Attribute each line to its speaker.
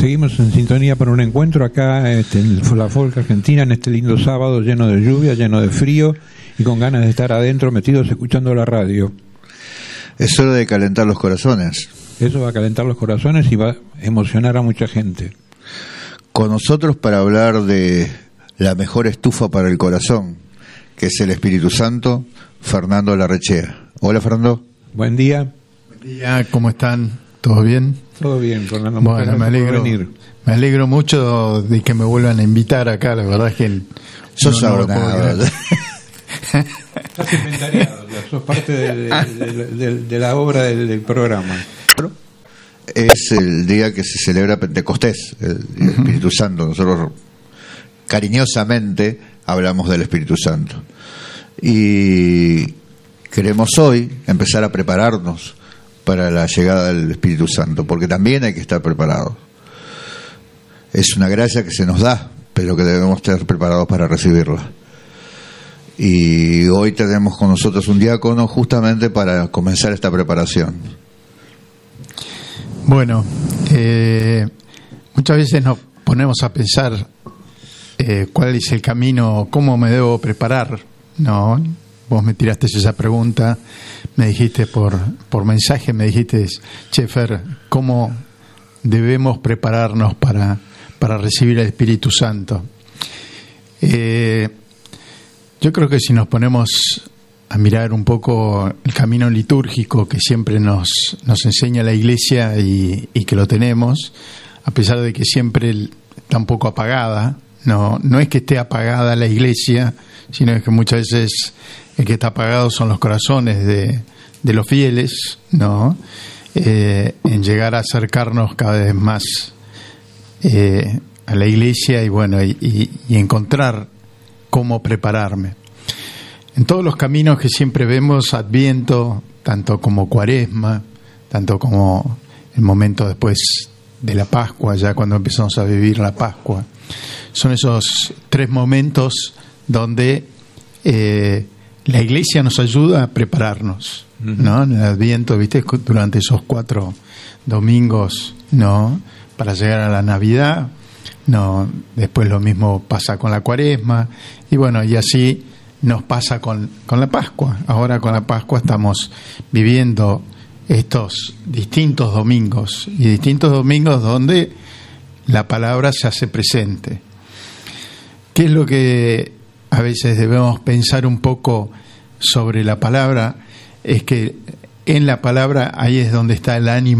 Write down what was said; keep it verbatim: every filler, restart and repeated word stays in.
Speaker 1: Seguimos en sintonía para un encuentro acá este, en la Folk Argentina, en este lindo sábado lleno de lluvia, lleno de frío y con ganas de estar adentro metidos escuchando la radio.
Speaker 2: Es hora de calentar los corazones.
Speaker 1: Eso va a calentar los corazones y va a emocionar a mucha gente.
Speaker 2: Con nosotros para hablar de la mejor estufa para el corazón, que es el Espíritu Santo, Fernando Larrechea. Hola, Fernando.
Speaker 1: Buen día.
Speaker 3: Buen día, ¿cómo están? ¿Todo bien?
Speaker 1: Todo bien, Fernando.
Speaker 3: Bueno, me alegro, me alegro mucho de que me vuelvan a invitar acá, la verdad es que...
Speaker 2: Sos
Speaker 3: no, no
Speaker 2: abonado.
Speaker 1: Estás inventariado, sos parte de, de, de, de, de la obra del, del programa.
Speaker 2: Es el día que se celebra Pentecostés, el, el Espíritu Santo. Nosotros cariñosamente hablamos del Espíritu Santo. Y queremos hoy empezar a prepararnos para la llegada del Espíritu Santo, porque también hay que estar preparados. Es una gracia que se nos da, pero que debemos estar preparados para recibirla. Y hoy tenemos con nosotros un diácono justamente para comenzar esta preparación.
Speaker 3: Bueno, eh, muchas veces nos ponemos a pensar eh, cuál es el camino, cómo me debo preparar, ¿no? Vos me tiraste esa pregunta, me dijiste por, por mensaje, me dijiste, Chefer, ¿cómo debemos prepararnos para, para recibir el Espíritu Santo? Eh, yo creo que si nos ponemos a mirar un poco el camino litúrgico que siempre nos, nos enseña la Iglesia y, y que lo tenemos, a pesar de que siempre está un poco apagada, no, no es que esté apagada la Iglesia, sino es que muchas veces el que está apagado son los corazones de, de los fieles, ¿no? Eh, en llegar a acercarnos cada vez más eh, a la Iglesia y bueno y, y, y encontrar cómo prepararme. En todos los caminos que siempre vemos, Adviento, tanto como Cuaresma, tanto como el momento después de la Pascua, ya cuando empezamos a vivir la Pascua, son esos tres momentos donde eh, la Iglesia nos ayuda a prepararnos, ¿no? En el Adviento, ¿viste? Durante esos cuatro domingos, ¿no? Para llegar a la Navidad, ¿no? Después lo mismo pasa con la Cuaresma, y bueno, y así nos pasa con, con la Pascua. Ahora con la Pascua estamos viviendo estos distintos domingos, y distintos domingos donde la palabra se hace presente. ¿Qué es lo que a veces debemos pensar un poco sobre la palabra? Es que en la palabra ahí es donde está el ánimo